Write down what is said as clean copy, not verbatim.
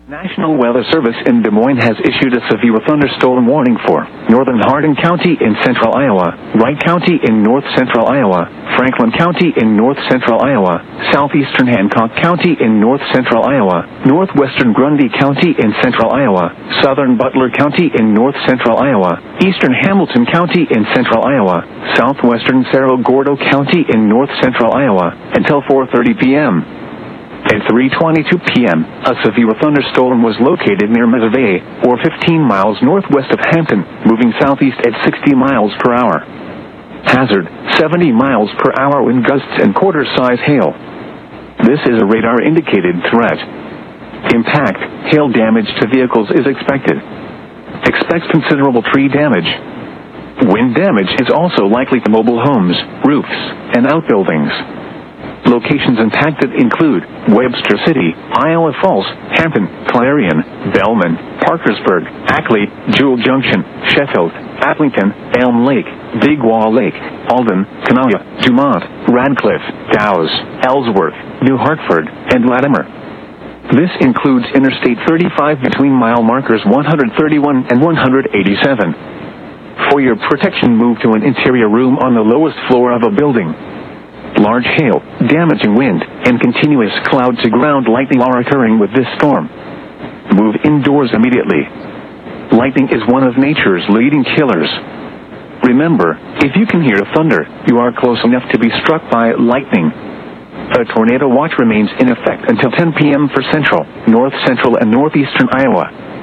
National Weather Service in Des Moines has issued a severe thunderstorm warning for northern Hardin County in central Iowa, Wright County in north-central Iowa, Franklin County in north-central Iowa, southeastern Hancock County in north-central Iowa, northwestern Grundy County in central Iowa, southern Butler County in north-central Iowa, eastern Hamilton County in central Iowa, southwestern Cerro Gordo County in north-central Iowa, until 4:30 p.m. At 3:22 p.m., a severe thunderstorm was located near Meservey, or 15 miles northwest of Hampton, moving southeast at 60 miles per hour. Hazard, 70 miles per hour wind gusts and quarter-size hail. This is a radar-indicated threat. Impact, hail damage to vehicles is expected. Expect considerable tree damage. Wind damage is also likely to mobile homes, roofs, and outbuildings. Locations impacted include Webster City, Iowa Falls, Hampton, Clarion, Bellman, Parkersburg, Ackley, Jewel Junction, Sheffield, Aplington, Elm Lake, Big Wall Lake, Alden, Kanawha, Dumont, Radcliffe, Dowse, Ellsworth, New Hartford, and Latimer. This includes Interstate 35 between mile markers 131 and 187. For your protection, move to an interior room on the lowest floor of a building. Large hail, damaging wind, and continuous cloud-to-ground lightning are occurring with this storm. Move indoors immediately. Lightning is one of nature's leading killers. Remember, if you can hear thunder, you are close enough to be struck by lightning. A tornado watch remains in effect until 10 p.m. for central, north-central, and northeastern Iowa.